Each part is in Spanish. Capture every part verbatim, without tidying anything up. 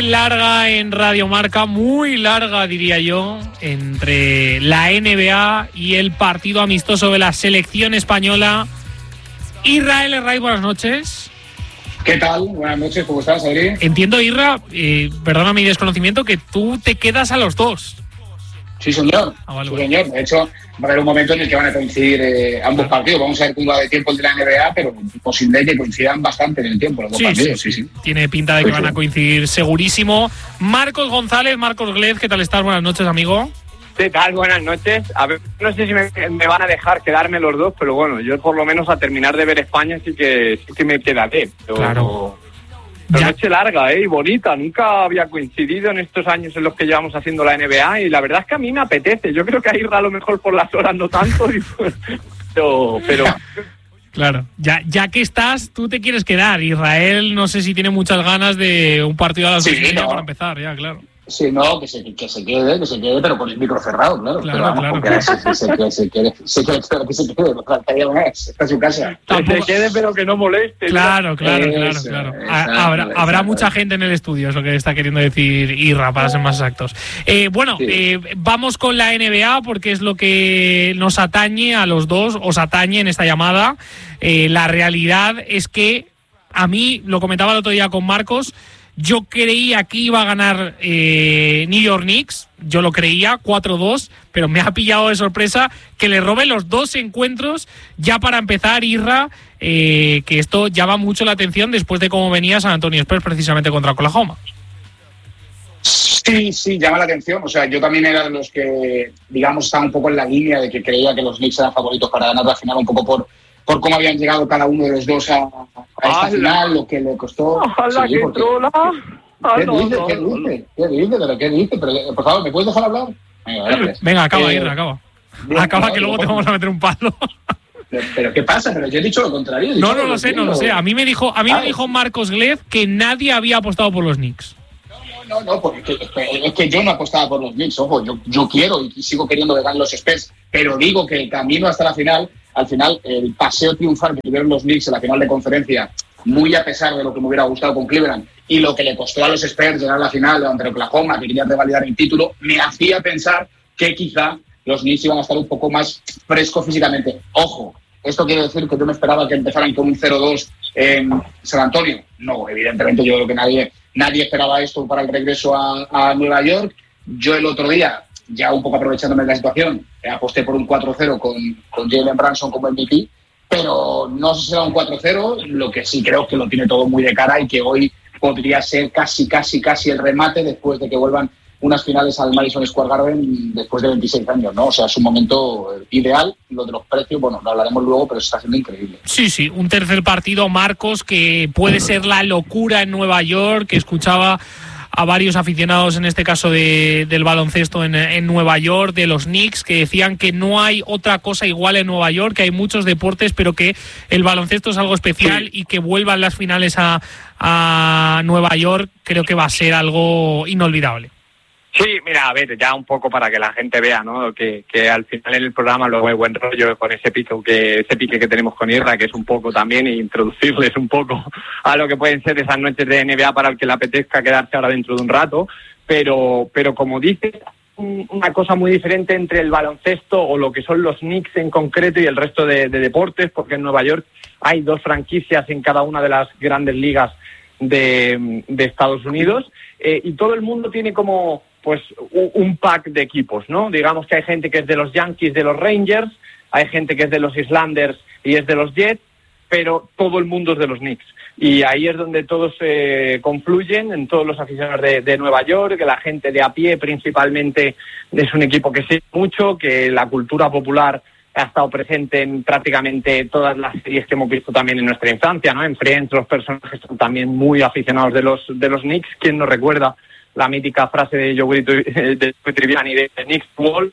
larga en Radio Marca, muy larga diría yo, entre la N B A y el partido amistoso de la selección española. Israel Herray, buenas noches. ¿Qué tal? Buenas noches, ¿cómo estás, Adri? Entiendo, Irra, eh, perdona mi desconocimiento, que tú te quedas a los dos. Sí, señor. Ah, vale, sí, vale. señor. De hecho, va a haber un momento en el que van a coincidir eh, ambos Claro. partidos. Vamos a ver cómo va de tiempo el de la N B A, pero posible que coincidan bastante en el tiempo los dos Sí, partidos. sí, Sí, sí. sí. Tiene pinta de que Sí, van sí. a coincidir segurísimo. Marcos González, Marcos Glez, ¿qué tal estás? Buenas noches, amigo. ¿Qué tal? Buenas noches. A ver, no sé si me, me van a dejar quedarme los dos, pero bueno, yo por lo menos a terminar de ver España sí que sí que me quedaré. Pero, Claro. Pero Ya. noche larga, ¿eh? Y bonita. Nunca había coincidido en estos años en los que llevamos haciendo la N B A y la verdad es que a mí me apetece. Yo creo que a Irra a lo mejor por las horas no tanto, y, pero... pero Claro, ya, ya que estás, tú te quieres quedar. Israel, no sé si tiene muchas ganas de un partido a las Sí, dos y media no. para empezar, ya, claro. Sí, no, que se, que se quede, que se quede, pero con el micro cerrado, claro. Claro, pero vamos, claro. porque se, se, se, que se quede, se quede, pero que se quede, no faltaría más. Está en su casa. que Tampoco- se quede pero que no moleste. Claro, claro, claro, Eso, claro. exacto, Ha- habrá, habrá exacto. mucha gente en el estudio, es lo que está queriendo decir Irra, para ser más exactos. Eh, bueno, Sí. eh, vamos con la N B A porque es lo que nos atañe a los dos, os atañe en esta llamada. Eh, la realidad es que a mí, lo comentaba el otro día con Marcos, yo creía que iba a ganar eh, New York Knicks, yo lo creía, cuatro dos, pero me ha pillado de sorpresa que le robe los dos encuentros ya para empezar, Irra, eh, que esto llama mucho la atención después de cómo venía San Antonio Spurs precisamente contra Oklahoma. Sí, sí, llama la atención. O sea, yo también era de los que, digamos, estaba un poco en la línea de que creía que los Knicks eran favoritos para ganar la final, un poco por, por cómo habían llegado cada uno de los dos a, a esta ¡Hala! final, lo que le costó. Ojalá Sí, que porque- trola. Ah, ¿Qué no, dice? no, ¿Qué no, no. dice? ¿Qué dice? ¿Pero qué dice? Pero, eh, por favor, ¿me puedes dejar hablar? Venga, gracias. Venga, acaba, Eh, Irra, acaba. bien, Acaba no, que luego yo- te vamos a meter un palo. Pero, pero ¿qué pasa? Pero yo he dicho lo contrario. he dicho No, no que lo sé, no lo entiendo. sé. A mí me dijo, a mí me Ah, dijo Marcos Glez que nadie había apostado por los Knicks. No, no, porque es que, es que- es que yo no apostaba por los Knicks, ojo, yo, yo quiero y sigo queriendo que ganen los Spurs, pero digo que el camino hasta la final, al final, el paseo triunfal que tuvieron los Knicks en la final de conferencia, muy a pesar de lo que me hubiera gustado con Cleveland, y lo que le costó a los Spurs llegar a la final ante Oklahoma, que querían revalidar el título, me hacía pensar que quizá los Knicks iban a estar un poco más frescos físicamente. Ojo, ¿esto quiere decir que yo me esperaba que empezaran con un cero dos en San Antonio? No, evidentemente yo creo que nadie, nadie esperaba esto para el regreso a, a Nueva York. Yo el otro día, ya un poco aprovechándome de la situación, eh, aposté por un cuatro cero con, con Jalen Brunson como M V P, pero no sé si será un cuatro cero, lo que sí creo que lo tiene todo muy de cara y que hoy podría ser casi, casi, casi el remate después de que vuelvan unas finales al Madison Square Garden después de veintiséis años, ¿no? O sea, es un momento ideal. Lo de los precios, bueno, lo hablaremos luego, pero está siendo increíble. Sí, sí, un tercer partido, Marcos, que puede ser la locura en Nueva York, que escuchaba a varios aficionados, en este caso de, del baloncesto en, en Nueva York, de los Knicks, que decían que no hay otra cosa igual en Nueva York, que hay muchos deportes, pero que el baloncesto es algo especial y que vuelvan las finales a, a Nueva York, creo que va a ser algo inolvidable. Sí, mira, a ver, ya un poco para que la gente vea, ¿no? Que, que al final en el programa luego hay buen rollo con ese pique que ese pique que tenemos con Irra, que es un poco también, e introducirles un poco a lo que pueden ser esas noches de N B A para el que le apetezca quedarse ahora dentro de un rato. Pero, pero como dices, un, una cosa muy diferente entre el baloncesto o lo que son los Knicks en concreto y el resto de, de deportes, porque en Nueva York hay dos franquicias en cada una de las grandes ligas de, de Estados Unidos, eh, y todo el mundo tiene como pues un pack de equipos, ¿no? Digamos que hay gente que es de los Yankees, de los Rangers, hay gente que es de los Islanders y es de los Jets, pero todo el mundo es de los Knicks. Y ahí es donde todos eh, confluyen, en todos los aficionados de, de Nueva York, que la gente de a pie principalmente es un equipo que sigue mucho, que la cultura popular ha estado presente en prácticamente todas las series que hemos visto también en nuestra infancia, ¿no? En Friends los personajes son también muy aficionados de los de los Knicks. ¿Quién nos recuerda la mítica frase de Joe de Triviani de Knicks Wall?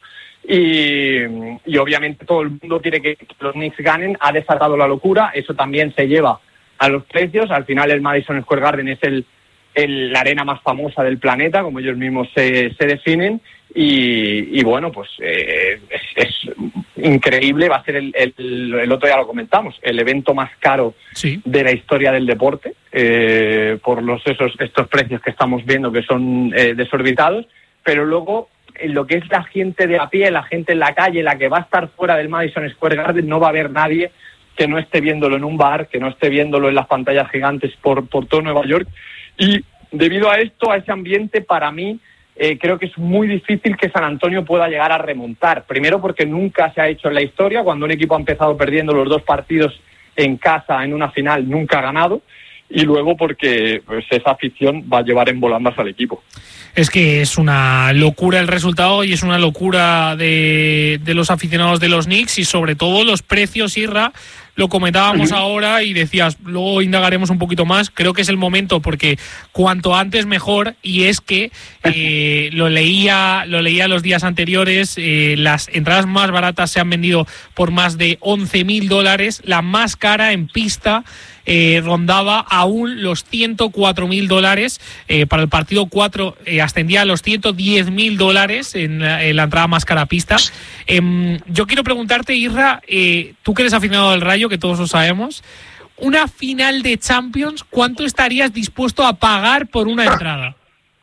Y, y obviamente todo el mundo quiere que los Knicks ganen. Ha desatado la locura. Eso también se lleva a los precios. Al final el Madison Square Garden es el, el la arena más famosa del planeta, como ellos mismos se, se definen. Y, y bueno, pues eh, es, es increíble, va a ser el, el, el otro día lo comentamos, el evento más caro sí. de la historia del deporte, eh, por los esos estos precios que estamos viendo que son eh, desorbitados, pero luego en lo que es la gente de a pie, la gente en la calle, la que va a estar fuera del Madison Square Garden, no va a haber nadie que no esté viéndolo en un bar, que no esté viéndolo en las pantallas gigantes por, por todo Nueva York. Y debido a esto, a ese ambiente, para mí, eh, creo que es muy difícil que San Antonio pueda llegar a remontar. Primero porque nunca se ha hecho en la historia, cuando un equipo ha empezado perdiendo los dos partidos en casa en una final, nunca ha ganado. Y luego porque pues, esa afición va a llevar en volandas al equipo. Es que es una locura el resultado y es una locura de, de los aficionados de los Knicks y sobre todo los precios, Irra. Lo comentábamos uh-huh. ahora y decías, luego indagaremos un poquito más. Creo que es el momento porque cuanto antes mejor, y es que eh, lo leía lo leía los días anteriores, eh, las entradas más baratas se han vendido por más de once mil dólares, la más cara en pista eh, rondaba aún los ciento cuatro mil dólares, eh, para el partido cuatro eh, ascendía a los ciento diez mil dólares en la, en la entrada más cara a pista. Eh, yo quiero preguntarte, Irra, eh, tú que eres aficionado del Rayo, que todos lo sabemos, una final de Champions, ¿cuánto estarías dispuesto a pagar por una entrada?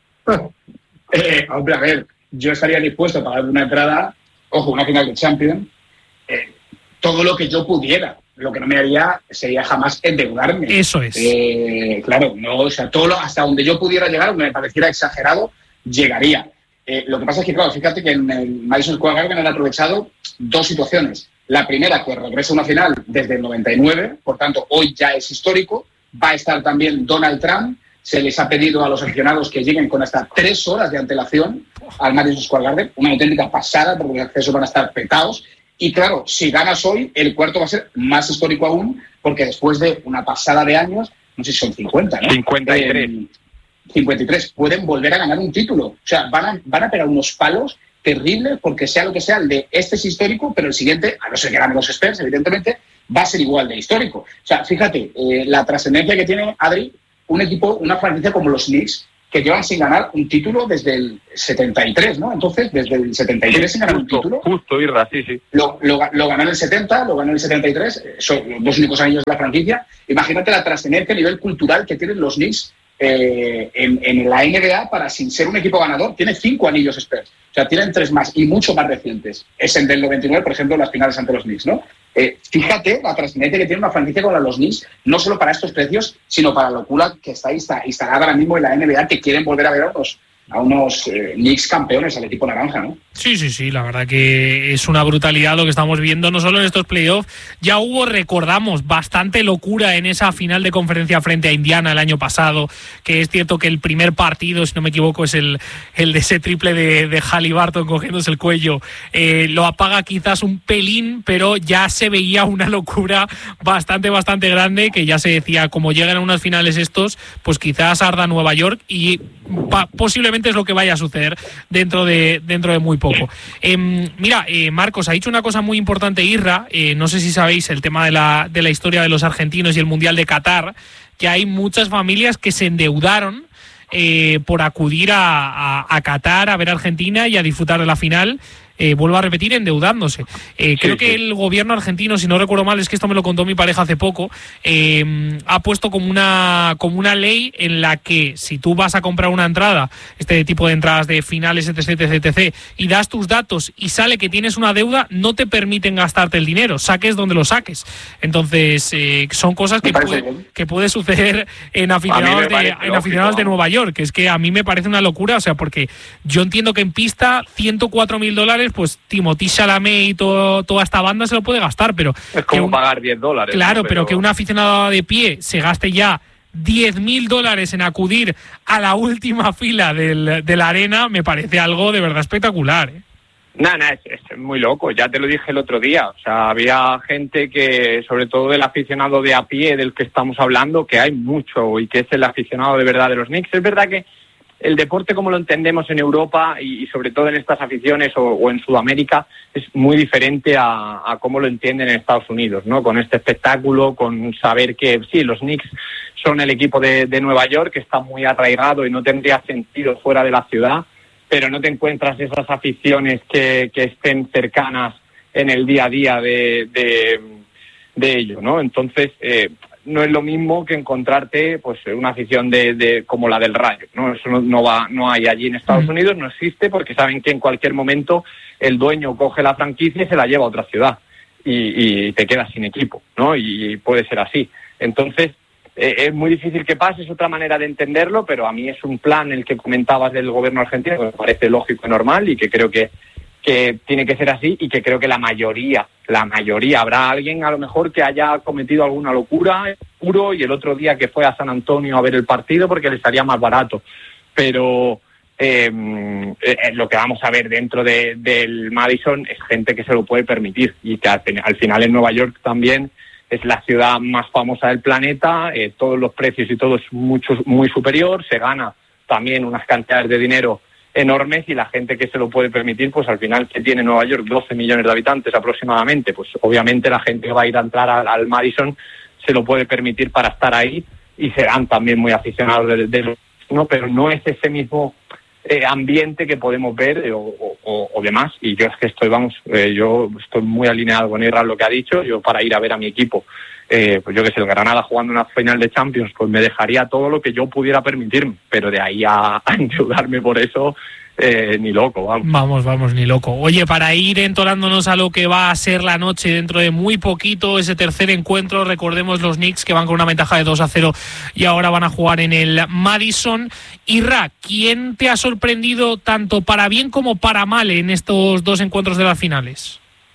Eh, hombre, a ver, yo estaría dispuesto a pagar una entrada, ojo, una final de Champions, eh, todo lo que yo pudiera. Lo que no me haría sería jamás endeudarme. Eso es. Eh, claro, no, o sea, todo lo, hasta donde yo pudiera llegar, aunque me pareciera exagerado, llegaría. Eh, lo que pasa es que, claro, fíjate que en el Madison Square Garden han aprovechado dos situaciones. La primera, que regresa a una final desde el noventa y nueve, por tanto, hoy ya es histórico. Va a estar también Donald Trump. Se les ha pedido a los aficionados que lleguen con hasta tres horas de antelación al Madison Square Garden. Una auténtica pasada, porque los accesos van a estar petados. Y claro, si ganas hoy, el cuarto va a ser más histórico aún, porque después de una pasada de años, no sé si son cincuenta, ¿no? cincuenta y tres. Eh, cincuenta y tres, pueden volver a ganar un título. O sea, van a, van a pegar unos palos terribles, porque sea lo que sea, el de este es histórico, pero el siguiente, a no ser que ganen los Spurs, evidentemente, va a ser igual de histórico. O sea, fíjate, eh, la trascendencia que tiene, Adri, un equipo, una franquicia como los Knicks, que llevan sin ganar un título desde el setenta y tres, ¿no? Entonces, desde el setenta y tres sin ganar justo, un título. Justo, Irra, sí, sí. Lo, lo, lo ganó en el setenta, lo ganó en el setenta y tres, son los dos únicos años de la franquicia. Imagínate la trascendencia a nivel cultural que tienen los Knicks eh, en, en la N B A para, sin ser un equipo ganador, tiene cinco anillos Spurs. O sea, tienen tres más y mucho más recientes. Es el del noventa y nueve, por ejemplo, las finales ante los Knicks, ¿no? Eh, fíjate la trascendencia que tiene una franquicia como la los Knicks, no solo para estos precios, sino para la locura que está instalada ahora mismo en la N B A, que quieren volver a ver a unos, a unos eh, Knicks campeones, al equipo naranja, ¿no? Sí, sí, sí, la verdad que es una brutalidad lo que estamos viendo, no solo en estos playoffs. Ya hubo, recordamos, bastante locura en esa final de conferencia frente a Indiana el año pasado, que es cierto que el primer partido, si no me equivoco, es el, el de ese triple de, de Haliburton cogiéndose el cuello. Eh, lo apaga quizás un pelín, pero ya se veía una locura bastante, bastante grande, que ya se decía, como llegan a unas finales estos, pues quizás arda Nueva York y pa- posiblemente es lo que vaya a suceder dentro de, dentro de muy poco. Eh, mira, eh, Marcos, ha dicho una cosa muy importante, Irra, eh, no sé si sabéis el tema de la, de la historia de los argentinos y el Mundial de Qatar, que hay muchas familias que se endeudaron eh, por acudir a, a, a Qatar, a ver a Argentina y a disfrutar de la final. Eh, vuelvo a repetir, endeudándose. Eh, creo sí, que sí. El gobierno argentino, si no recuerdo mal, es que esto me lo contó mi pareja hace poco, eh, ha puesto como una, como una ley en la que si tú vas a comprar una entrada, este tipo de entradas de finales, etc, etc, etc, y das tus datos y sale que tienes una deuda, no te permiten gastarte el dinero, saques donde lo saques. Entonces, eh, son cosas que puede, que puede suceder en aficionados, de, en aficionados de Nueva York, que es que a mí me parece una locura, o sea, porque yo entiendo que en pista ciento cuatro mil dólares, pues Timothée Chalamet y todo, toda esta banda se lo puede gastar, pero... Es como un, pagar diez dólares. Claro, ¿no? pero, pero que un aficionado de pie se gaste ya diez mil dólares en acudir a la última fila del, de la arena, me parece algo de verdad espectacular, ¿eh? No, no, es, es muy loco, ya te lo dije el otro día, o sea, había gente que, sobre todo del aficionado de a pie del que estamos hablando, que hay mucho y que es el aficionado de verdad de los Knicks. Es verdad que el deporte como lo entendemos en Europa y, y sobre todo en estas aficiones o, o en Sudamérica es muy diferente a, a cómo lo entienden en Estados Unidos, ¿no? Con este espectáculo, con saber que sí, los Knicks son el equipo de, de Nueva York, que está muy arraigado y no tendría sentido fuera de la ciudad, pero no te encuentras esas aficiones que, que estén cercanas en el día a día de, de, de ello, ¿no? Entonces, eh, no es lo mismo que encontrarte pues una afición de, de como la del Rayo, ¿no? Eso no, no va, no hay allí en Estados Unidos, no existe, porque saben que en cualquier momento el dueño coge la franquicia y se la lleva a otra ciudad y, y te quedas sin equipo, ¿no? Y puede ser así. Entonces, eh, es muy difícil que pase, es otra manera de entenderlo, pero a mí es un plan el que comentabas del gobierno argentino que me parece lógico y normal y que creo que que tiene que ser así y que creo que la mayoría, la mayoría, habrá alguien a lo mejor que haya cometido alguna locura puro y el otro día que fue a San Antonio a ver el partido porque le estaría más barato, pero eh, eh, lo que vamos a ver dentro de, del Madison es gente que se lo puede permitir y que al, al final en Nueva York también es la ciudad más famosa del planeta, eh, todos los precios y todo es mucho, muy superior, se gana también unas cantidades de dinero enormes y la gente que se lo puede permitir, pues al final que tiene Nueva York doce millones de habitantes aproximadamente, pues obviamente la gente que va a ir a entrar al, al Madison se lo puede permitir para estar ahí y serán también muy aficionados de, de los, ¿no? Pero no es ese mismo eh, ambiente que podemos ver eh, o, o, o demás, y yo es que estoy, vamos, eh, yo estoy muy alineado con Irra lo que ha dicho, yo para ir a ver a mi equipo, eh, pues yo que sé, el Granada jugando una final de Champions, pues me dejaría todo lo que yo pudiera permitirme, pero de ahí a, a endeudarme por eso, eh, ni loco, vamos. Vamos, vamos, ni loco. Oye, para ir entonándonos a lo que va a ser la noche dentro de muy poquito, ese tercer encuentro, recordemos los Knicks que van con una ventaja de dos a cero y ahora van a jugar en el Madison. Irra, ¿quién te ha sorprendido tanto para bien como para mal en estos dos encuentros de las finales?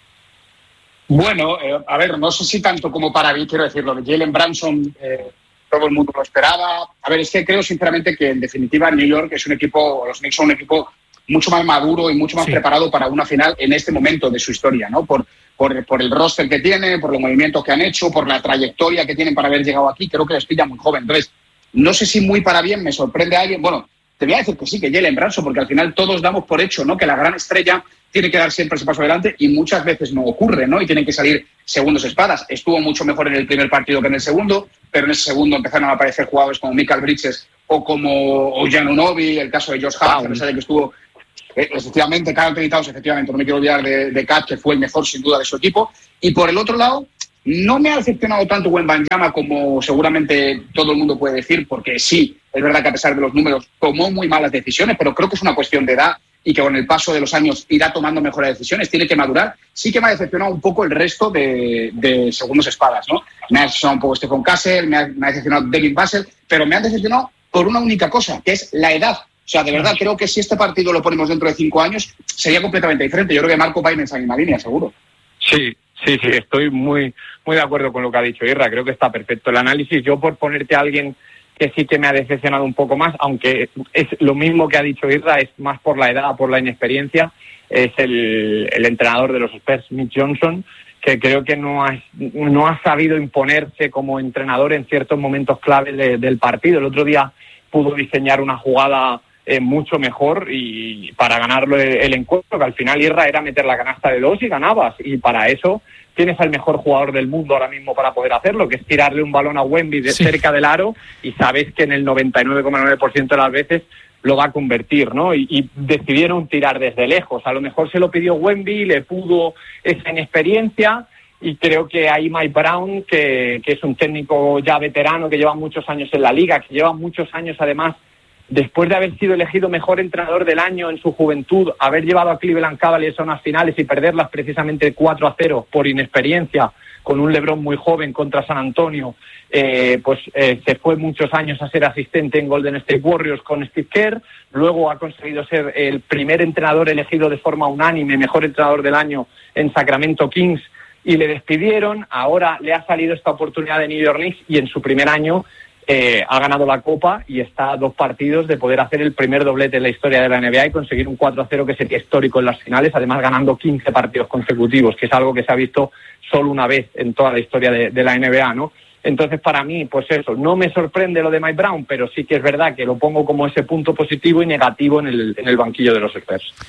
Bueno, eh, a ver, no sé si tanto como para bien, quiero decirlo, de Jalen Brunson, eh, todo el mundo lo esperaba. A ver, es que creo sinceramente que en definitiva New York es un equipo, los Knicks son un equipo mucho más maduro y mucho más sí. preparado para una final en este momento de su historia, ¿no? Por, por, por el roster que tiene, por los movimientos que han hecho, por la trayectoria que tienen para haber llegado aquí, creo que les pilla muy joven. Entonces, no sé si muy para bien me sorprende a alguien. Bueno, te voy a decir que sí, que Jalen Brunson, porque al final todos damos por hecho, ¿no?, que la gran estrella tiene que dar siempre ese paso adelante y muchas veces no ocurre, ¿no? Y tienen que salir segundos espadas. Estuvo mucho mejor en el primer partido que en el segundo, pero en ese segundo empezaron a aparecer jugadores como Michael Bridges o como Ojanunobi, el caso de Josh Hart, a pesar de que estuvo eh, efectivamente, Karl Anthony Towns, efectivamente, no me quiero olvidar de, de Kat, que fue el mejor sin duda de su equipo. Y por el otro lado, no me ha decepcionado tanto Wembanyama como seguramente todo el mundo puede decir, porque sí, es verdad que a pesar de los números tomó muy malas decisiones, pero creo que es una cuestión de edad y que con el paso de los años irá tomando mejores decisiones, tiene que madurar. Sí que me ha decepcionado un poco el resto de, de segundos espadas, ¿no? Me ha decepcionado un poco Stephen Castle, me ha, me ha decepcionado David Vassell, pero me ha decepcionado por una única cosa, que es la edad. O sea, de verdad, creo que si este partido lo ponemos dentro de cinco años, sería completamente diferente. Yo creo que Marco va en esa misma línea, seguro. Sí, sí, sí, estoy muy, muy de acuerdo con lo que ha dicho Irra. Creo que está perfecto el análisis. Yo, por ponerte a alguien que sí que me ha decepcionado un poco más, aunque es lo mismo que ha dicho Irra, es más por la edad, por la inexperiencia, es el, el entrenador de los Spurs, Mitch Johnson, que creo que no ha, no ha sabido imponerse como entrenador en ciertos momentos claves de, del partido. El otro día pudo diseñar una jugada eh, mucho mejor y para ganarlo el, el encuentro, que al final Irra era meter la canasta de dos y ganabas, y para eso tienes al mejor jugador del mundo ahora mismo para poder hacerlo, que es tirarle un balón a Wemby de sí. cerca del aro, y sabes que en el noventa y nueve coma nueve por ciento de las veces lo va a convertir, ¿no? Y, y decidieron tirar desde lejos. A lo mejor se lo pidió Wemby, le pudo esa inexperiencia, y creo que ahí Mike Brown, que, que es un técnico ya veterano, que lleva muchos años en la liga, que lleva muchos años además, después de haber sido elegido mejor entrenador del año en su juventud, haber llevado a Cleveland Cavaliers a unas finales y perderlas precisamente cuatro a cero por inexperiencia, con un LeBron muy joven contra San Antonio, eh, pues eh, se fue muchos años a ser asistente en Golden State Warriors con Steve Kerr, luego ha conseguido ser el primer entrenador elegido de forma unánime, mejor entrenador del año en Sacramento Kings, y le despidieron. Ahora le ha salido esta oportunidad de New York Knicks y en su primer año Eh, ha ganado la Copa y está a dos partidos de poder hacer el primer doblete en la historia de la N B A y conseguir un cuatro a cero que sería histórico en las finales, además ganando quince partidos consecutivos, que es algo que se ha visto solo una vez en toda la historia de, de la N B A, ¿no? Entonces, para mí, pues eso, no me sorprende lo de Mike Brown, pero sí que es verdad que lo pongo como ese punto positivo y negativo en el, en el banquillo de los Spurs.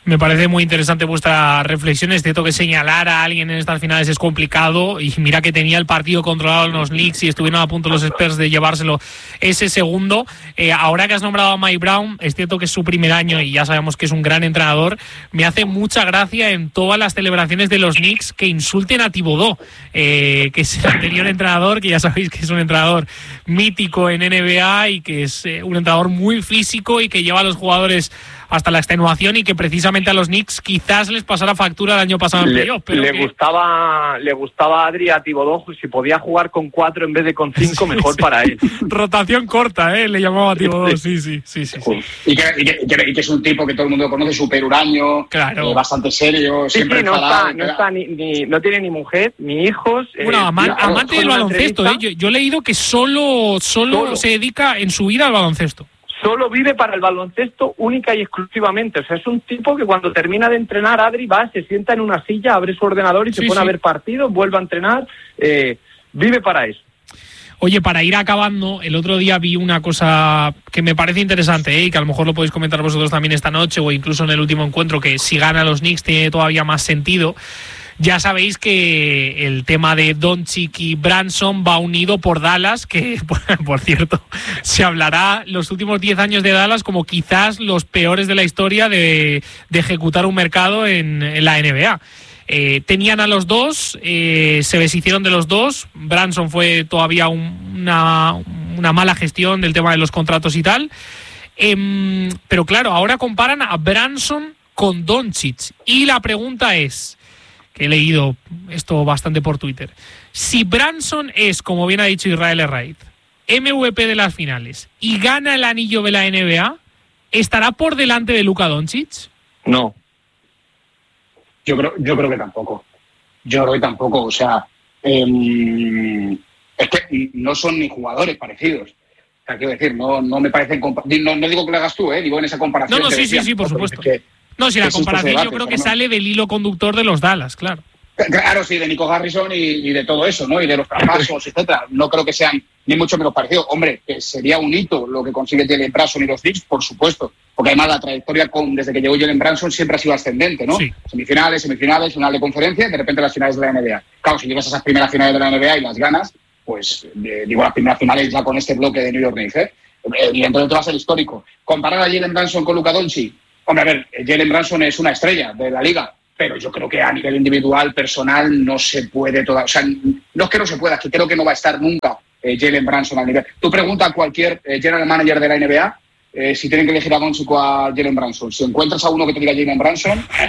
Me parece muy interesante vuestra reflexión. Es cierto que señalar a alguien en estas finales es complicado, y mira que tenía el partido controlado en los Knicks y estuvieron a punto los Spurs de llevárselo ese segundo. Eh, ahora que has nombrado a Mike Brown, es cierto que es su primer año y ya sabemos que es un gran entrenador. Me hace mucha gracia en todas las celebraciones de los Knicks que insulten a Thibodeau, eh, que es el anterior entrenador, que ya sabéis que es un entrenador mítico en N B A y que es eh, un entrenador muy físico y que lleva a los jugadores hasta la extenuación, y que precisamente a los Knicks quizás les pasara factura el año pasado en playoff. Pero le que... gustaba le gustaba a Adri a Thibodeau, si podía jugar con cuatro en vez de con cinco, mejor sí. para él. Rotación corta, ¿eh? Le llamaba a Thibodeau, sí, sí, sí, sí, sí. Y, que, y, que, y, que, y que es un tipo que todo el mundo conoce, súper huraño, claro. eh, bastante serio, sí, siempre sí, no enfadado, está, no, está ni, ni, no tiene ni mujer, ni hijos. Bueno, eh, amante, tío, amante del baloncesto, ¿eh? Yo, yo he leído que solo, solo, solo se dedica en su vida al baloncesto. Solo vive para el baloncesto única y exclusivamente. O sea, es un tipo que cuando termina de entrenar, Adri va, se sienta en una silla, abre su ordenador y sí, se pone sí. a ver partidos, vuelve a entrenar. Eh, vive para eso. Oye, para ir acabando, el otro día vi una cosa que me parece interesante, ¿eh? Y que a lo mejor lo podéis comentar vosotros también esta noche o incluso en el último encuentro, que si gana los Knicks tiene todavía más sentido. Ya sabéis que el tema de Doncic y Branson va unido por Dallas, que, por cierto, se hablará los últimos diez años de Dallas como quizás los peores de la historia de, de ejecutar un mercado en, en la N B A. Eh, tenían a los dos, eh, se deshicieron de los dos. Branson fue todavía un, una, una mala gestión del tema de los contratos y tal. Eh, pero claro, ahora comparan a Branson con Doncic. Y la pregunta es, que he leído esto bastante por Twitter, si Branson es, como bien ha dicho Israel Herraiz, M V P de las finales y gana el anillo de la N B A, ¿estará por delante de Luka Doncic? No. Yo creo, yo creo que tampoco. Yo creo que tampoco. O sea, eh, es que no son ni jugadores parecidos. O sea, quiero decir, no, no me parecen... Compa- no, no digo que lo hagas tú, ¿eh? Digo en esa comparación. No, no, sí, decía, sí, sí, por ¿no? supuesto. Es que, no, si la es un comparación debate, yo creo que no. sale del hilo conductor de los Dallas, claro. Claro, sí, de Nico Harrison y, y de todo eso, ¿no? Y de los traspasos, etcétera. No creo que sean ni mucho menos parecidos. Hombre, que sería un hito lo que consigue Jalen Branson y los Knicks, por supuesto. Porque además la trayectoria con, desde que llegó Jalen Branson siempre ha sido ascendente, ¿no? Sí. Semifinales, semifinales, final de conferencia y de repente las finales de la N B A. Claro, si llegas a esas primeras finales de la N B A y las ganas, pues eh, digo, las primeras finales ya con este bloque de New York Knicks, ¿eh? Evidentemente va a ser histórico. Comparar a Jalen Branson con Luka Doncic, hombre, a ver, Jalen Branson es una estrella de la liga, pero yo creo que a nivel individual, personal, no se puede toda, o sea, no es que no se pueda, es que creo que no va a estar nunca eh, Jalen Branson al nivel. Tú pregunta a cualquier eh, general manager de la N B A eh, si tienen que elegir a Doncic o a Jalen Branson. Si encuentras a uno que te diga Jalen Branson, eh,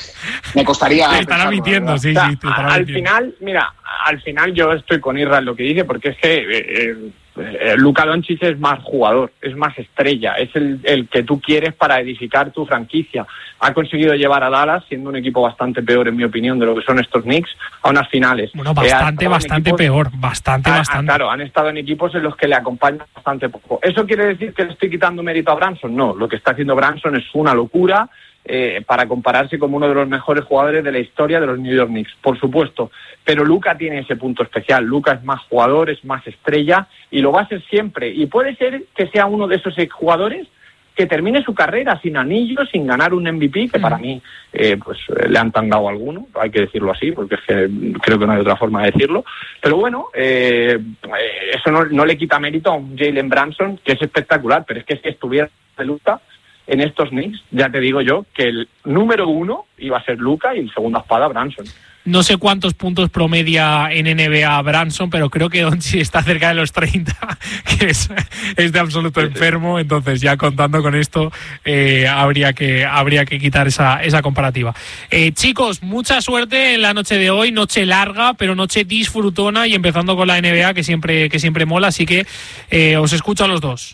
me costaría... Te estará mintiendo, sí, O sea, sí. Te estará al mintiendo. final, mira, al final yo estoy con Irra en lo que dice, porque es que eh, eh, Luka Doncic es más jugador, es más estrella, es el, el que tú quieres para edificar tu franquicia. Ha conseguido llevar a Dallas, siendo un equipo bastante peor, en mi opinión, de lo que son estos Knicks, a unas finales. Bueno, bastante, eh, bastante equipos, peor, bastante, ah, bastante. Claro, han estado en equipos en los que le acompañan bastante poco. ¿Eso quiere decir que le estoy quitando mérito a Branson? No, lo que está haciendo Branson es una locura. Eh, para compararse como uno de los mejores jugadores de la historia de los New York Knicks, por supuesto, pero Luka tiene ese punto especial. Luka es más jugador, es más estrella y lo va a ser siempre, y puede ser que sea uno de esos jugadores que termine su carrera sin anillo, sin ganar un M V P, que para mí eh, pues eh, le han tangado a alguno, hay que decirlo así, porque es que creo que no hay otra forma de decirlo, pero bueno, eh, eso no, no le quita mérito a un Jalen Branson, que es espectacular, pero es que si estuviera de Luka en estos Knicks, ya te digo yo que el número uno iba a ser Luka y el segunda espada Branson. No sé cuántos puntos promedia en N B A Branson, pero creo que Doncic está cerca de los treinta, que es, es de absoluto enfermo. Entonces, ya contando con esto, eh, habría que habría que quitar esa, esa comparativa. Eh, chicos, mucha suerte en la noche de hoy, noche larga, pero noche disfrutona, y empezando con la N B A, que siempre, que siempre mola, así que eh, os escucho a los dos.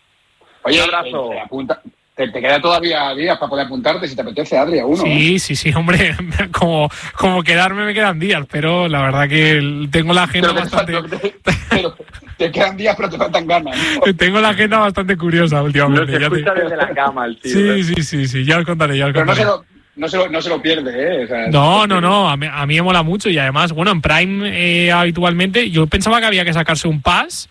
Oye, un abrazo. Eh, apunta... Te, te queda todavía días para poder apuntarte si te apetece, Adri, a uno. Sí, ¿eh? sí, sí, hombre, como, como quedarme me quedan días, pero la verdad que tengo la agenda pero bastante... Te, pero te quedan días, pero te faltan ganas, ¿no? Tengo la agenda bastante curiosa últimamente. No se escucha te... desde la cama el tío. Sí, ¿eh? sí, sí, sí, ya os contaré, ya os Pero contaré. no se lo, no se lo, no se lo pierde, ¿eh? O sea, No, no, no, a mí, a mí me mola mucho, y además, bueno, en Prime eh, habitualmente yo pensaba que había que sacarse un pass.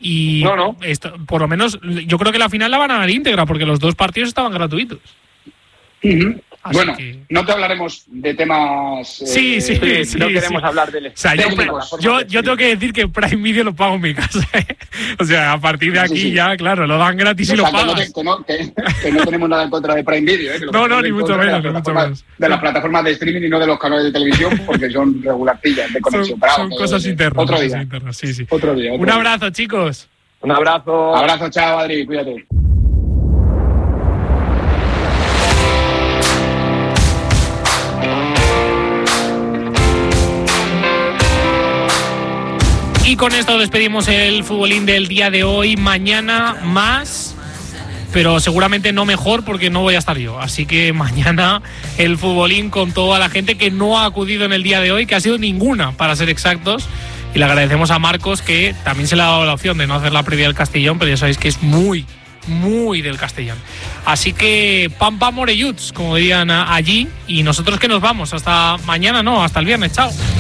Y no, no. Esto, por lo menos yo creo que la final la van a dar íntegra, porque los dos partidos estaban gratuitos. Uh-huh. Así bueno, que... no te hablaremos de temas... Eh, sí, sí, Sí, sí, no sí. queremos hablar del... O sea, yo, técnico, yo, yo tengo que decir que Prime Video lo pago en mi casa, ¿eh? O sea, a partir de aquí Sí, sí. ya, claro, lo dan gratis O y sea, lo que no, pagas. te- que, no, que, que no tenemos nada en contra de Prime Video, ¿eh? Que lo No, que no, tenemos ni en mucho contra de menos, las ni mucho plataformas- menos. De las plataformas de streaming y no de los canales de televisión, porque son regularcillas de conexión. Son, Pero, son eh, cosas internas. Otro cosas día. internas, sí, sí. Otro día. otro Un día. abrazo, chicos. Un abrazo. Abrazo, chao, Adri, cuídate. Y con esto despedimos el futbolín del día de hoy. Mañana más, pero seguramente no mejor porque no voy a estar yo. Así que mañana el futbolín con toda la gente que no ha acudido en el día de hoy, que ha sido ninguna, para ser exactos. Y le agradecemos a Marcos, que también se le ha dado la opción de no hacer la previa del Castellón, pero ya sabéis que es muy, muy del Castellón. Así que pam pam orelluts, como dirían allí. Y nosotros que nos vamos hasta mañana, no, hasta el viernes. Chao.